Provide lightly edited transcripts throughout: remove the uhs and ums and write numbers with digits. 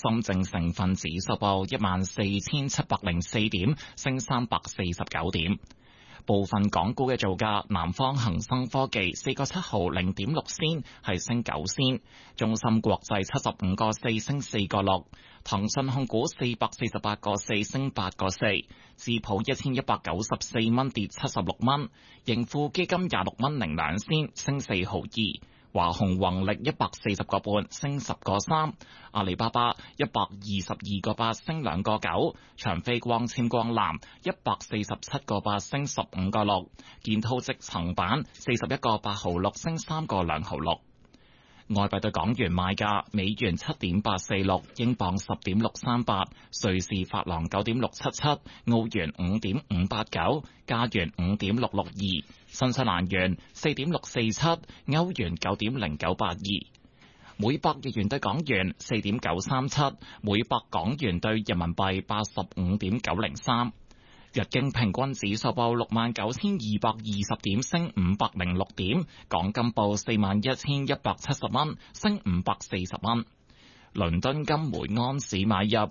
深證成分指數報14,704點，升349點。部分港股嘅造價，南方恒生科技4個7毫0.6仙，係升9仙；中芯國際75個4升4個6，騰訊控股448個4升8個4，智普1194蚊跌76蚊，盈富基金26蚊零2仙升4毫2。華虹宏力140個半升10個3，阿里巴巴122個8升2個9，長飛光纖光纜147個8升15個6，建滔積層板41個8毫6升3個2毫6。外幣對港元賣價：美元7.846，英鎊10.638，瑞士法郎9.677，澳元5.589，加元5.662，新西蘭元4.647，歐元9.0982，每百日元對港元4.937，每百港元對人民幣85.903。日經平均指數報69,220點，升506點。港金報41,170蚊，升540蚊。倫敦金每安士買入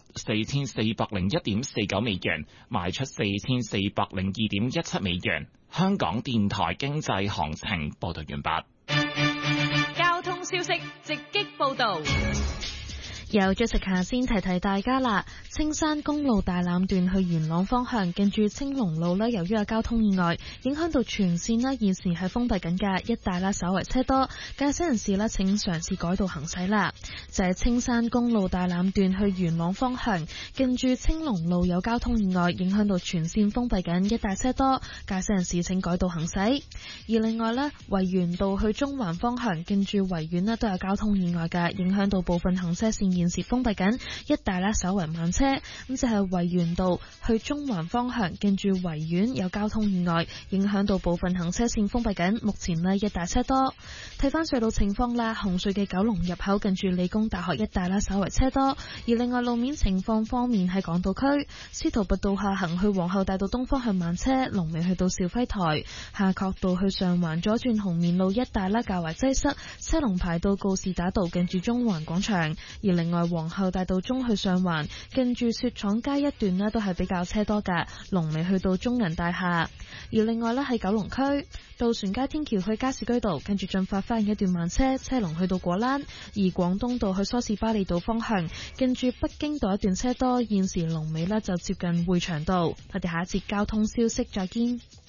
4,401.49美元，賣出4,402.17美元。香港電台經濟行情報道完畢。 交通消息直擊報道。 有咗食下先提提大家啦，青山公路大欖段去元朗方向，近住青龍路呢，由於有交通意外，影響到全線呢，現時係封閉緊嘅，一帶啦稍為車多，駕駛人士呢，請嘗試改道行駛啦。就係青山公路大欖段去元朗方向，近住青龍路有交通意外，影響到全線封閉緊，一帶車多，駕駛人士請改道行駛。而另外呢，維園道去中環方向，近住維園呢，都有交通意外嘅，影響到部分行車線現時封閉緊，一帶啦稍為慢車。咁就係維園道去中環方向，近住維園有交通意外，影響到部分行車線封閉緊，目前呢，一帶車多。睇翻隧道情況啦，紅隧嘅九龍入口近住理工大學一帶啦稍為車多。而另外路面情況方面，喺港島區司徒拔道下行去皇后大道東方向慢車，龍尾去到肇輝台；夏慤道去上環左轉紅棉路一帶啦較為擠塞，車龍排到告士打道近住中環廣場。而另外皇后大道中去上環近住雪廠街一段呢都係比較車多㗎，龍尾去到中銀大廈。而另外呢，喺九龍區渡船街天橋去加士居道跟住進發翻一段慢車，車龍去到果欄。而廣東道去梳士巴利道方向近住北京道一段車多，現時龍尾呢就接近匯祥道。我哋下一節交通消息再見。